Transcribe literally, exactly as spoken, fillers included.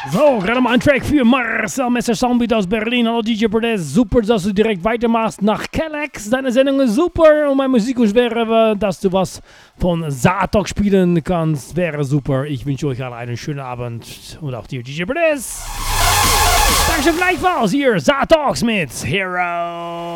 So, gerade mal ein Track für Marcel Messer Soundbeat aus Berlin. Hallo D J Protest, super, dass du direkt weitermachst nach Kellex. Deine Sendung ist super und mein Musikwunsch wäre, dass du was von Satok spielen kannst. Wäre super. Ich wünsche euch alle einen schönen Abend und auch dir D J Protest. Dankeschön gleichfalls. Hier Satox mit Hero.